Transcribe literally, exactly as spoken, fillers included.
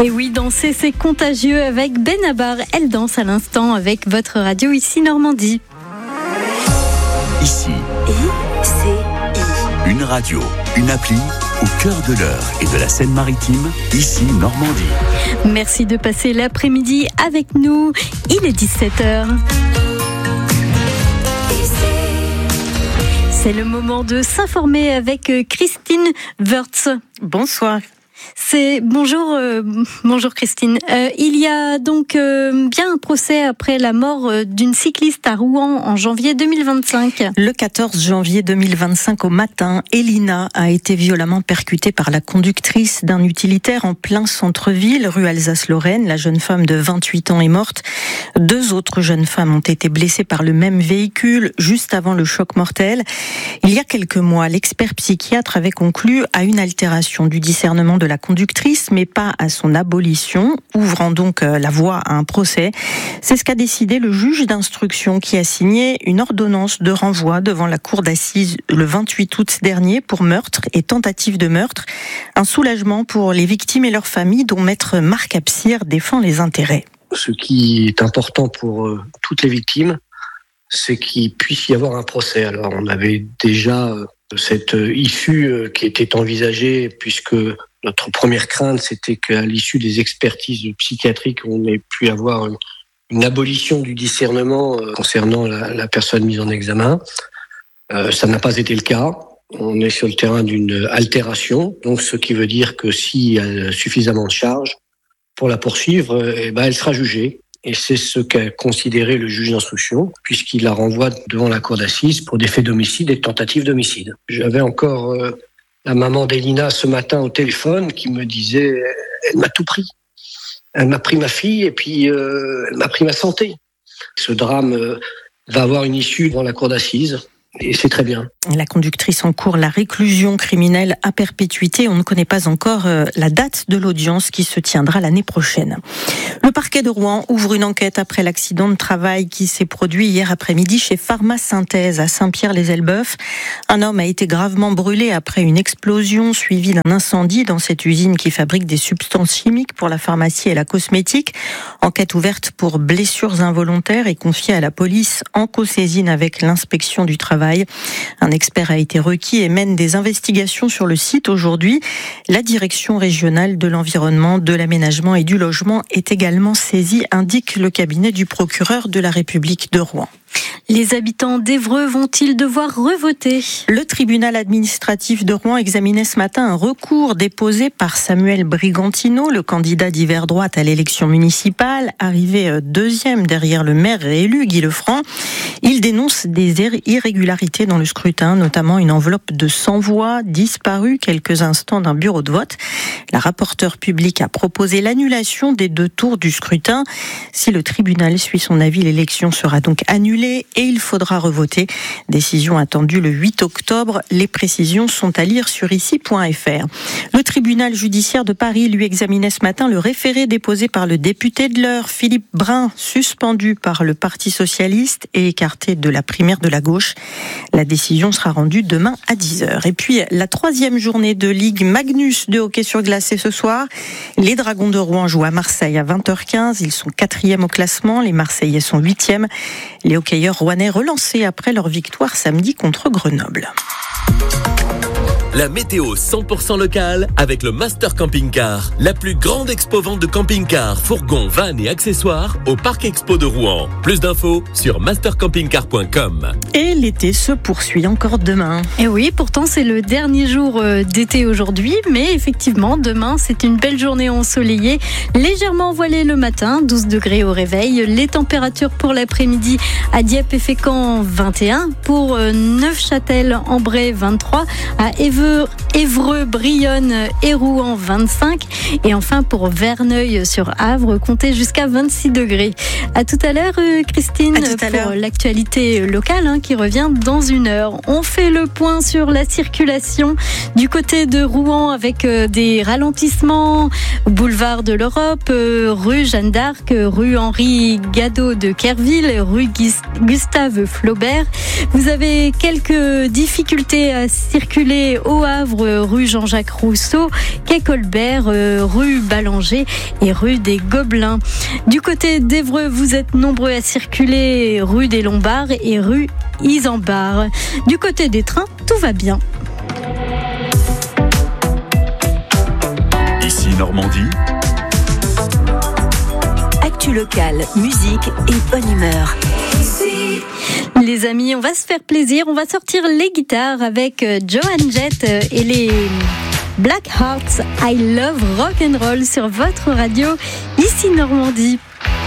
Et oui, danser c'est contagieux avec Benabar. Elle danse à l'instant avec votre radio ici Normandie. Ici, I C I. Une radio, une appli au cœur de l'heure et de la Seine-Maritime, ici Normandie. Merci de passer l'après-midi avec nous. Il est dix-sept heures. C'est le moment de s'informer avec Christine Wörtz. Bonsoir. C'est bonjour, euh, bonjour Christine. Euh, il y a donc euh, bien un procès après la mort euh, d'une cycliste à Rouen en janvier deux mille vingt-cinq. Le quatorze janvier deux mille vingt-cinq au matin, Elina a été violemment percutée par la conductrice d'un utilitaire en plein centre-ville, rue Alsace-Lorraine. La jeune femme de vingt-huit ans est morte. Deux autres jeunes femmes ont été blessées par le même véhicule juste avant le choc mortel. Il y a quelques mois, l'expert psychiatre avait conclu à une altération du discernement de la conductrice, mais pas à son abolition, ouvrant donc la voie à un procès. C'est ce qu'a décidé le juge d'instruction qui a signé une ordonnance de renvoi devant la cour d'assises le vingt-huit août dernier pour meurtre et tentative de meurtre. Un soulagement pour les victimes et leurs familles dont maître Marc Absir défend les intérêts. Ce qui est important pour euh, toutes les victimes, c'est qu'il puisse y avoir un procès. Alors on avait déjà euh, cette euh, issue euh, qui était envisagée puisque notre première crainte, c'était qu'à l'issue des expertises psychiatriques, on ait pu avoir une, une abolition du discernement euh, concernant la, la personne mise en examen. Euh, ça n'a pas été le cas. On est sur le terrain d'une altération, donc ce qui veut dire que s'il y a suffisamment de charges pour la poursuivre, euh, eh ben, elle sera jugée. Et c'est ce qu'a considéré le juge d'instruction, puisqu'il la renvoie devant la cour d'assises pour des faits d'homicide et de tentative d'homicide. J'avais encore euh, la maman d'Elina ce matin au téléphone qui me disait « elle m'a tout pris. Elle m'a pris ma fille et puis euh, elle m'a pris ma santé ». Ce drame euh, va avoir une issue devant la cour d'assises. Et c'est très bien. La conductrice encourt la réclusion criminelle à perpétuité. On ne connaît pas encore la date de l'audience qui se tiendra l'année prochaine. Le parquet de Rouen ouvre une enquête après l'accident de travail qui s'est produit hier après-midi chez Pharma Synthèse à Saint-Pierre-les-Elbeuf. Un homme a été gravement brûlé après une explosion suivie d'un incendie dans cette usine qui fabrique des substances chimiques pour la pharmacie et la cosmétique. Enquête ouverte pour blessures involontaires et confiée à la police en co-saisine avec l'inspection du travail. Un expert a été requis et mène des investigations sur le site aujourd'hui. La direction régionale de l'environnement, de l'aménagement et du logement est également saisie, indique le cabinet du procureur de la République de Rouen. Les habitants d'Évreux vont-ils devoir revoter ? Le tribunal administratif de Rouen examinait ce matin un recours déposé par Samuel Brigantino, le candidat d'hiver droite à l'élection municipale, arrivé deuxième derrière le maire réélu Guy Lefranc. Il dénonce des irrégularités dans le scrutin, notamment une enveloppe de cent voix disparue quelques instants d'un bureau de vote. La rapporteure publique a proposé l'annulation des deux tours du scrutin. Si le tribunal suit son avis, l'élection sera donc annulée et il faudra revoter. Décision attendue le huit octobre. Les précisions sont à lire sur ici point f r. Le tribunal judiciaire de Paris lui examinait ce matin le référé déposé par le député de l'Eure, Philippe Brun, suspendu par le Parti socialiste et écarté de la primaire de la gauche. La décision sera rendue demain à dix heures. Et puis, la troisième journée de Ligue Magnus de hockey sur glace est ce soir. Les Dragons de Rouen jouent à Marseille à vingt heures quinze. Ils sont quatrième au classement. Les Marseillais sont huitième. Les hockeyeurs rouennais relancés après leur victoire samedi contre Grenoble. La météo cent pour cent locale avec le Master Camping Car, la plus grande expo-vente de camping-cars, fourgons, vannes et accessoires au Parc Expo de Rouen. Plus d'infos sur master camping car point com. Et l'été se poursuit encore demain. Et oui, pourtant c'est le dernier jour d'été aujourd'hui, mais effectivement demain c'est une belle journée ensoleillée, légèrement voilée le matin, douze degrés au réveil. Les températures pour l'après-midi à Dieppe et Fécamp vingt et un, pour Neufchâtel-en-Bray vingt-trois, à Évreux Évreux, Brionne et Rouen vingt-cinq, et enfin pour Verneuil-sur-Avre, comptez jusqu'à vingt-six degrés. À tout à l'heure Christine, à tout à pour l'heure. L'actualité locale hein, qui revient dans une heure. On fait le point sur la circulation du côté de Rouen avec euh, des ralentissements, boulevard de l'Europe, euh, rue Jeanne d'Arc, rue Henri Gadot de Querville, rue Gustave Flaubert. Vous avez quelques difficultés à circuler au au Havre, rue Jean-Jacques Rousseau, quai Colbert, euh, rue Ballanger et rue des Gobelins. Du côté d'Évreux, vous êtes nombreux à circuler rue des Lombards et rue Isambard. Du côté des trains, tout va bien. Ici Normandie. Actu locale, musique et bonne humeur. Les amis, on va se faire plaisir, on va sortir les guitares avec Joan Jett et les Black Hearts. I love rock and roll sur votre radio, ici Normandie.